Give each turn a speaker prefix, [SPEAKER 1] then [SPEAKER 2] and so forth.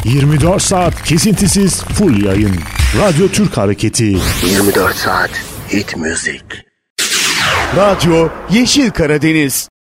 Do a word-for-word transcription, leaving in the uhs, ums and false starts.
[SPEAKER 1] yirmi dört saat kesintisiz full yayın. Radyo Türk Hareketi.
[SPEAKER 2] yirmi dört saat hit müzik.
[SPEAKER 3] Radyo Yeşil Karadeniz.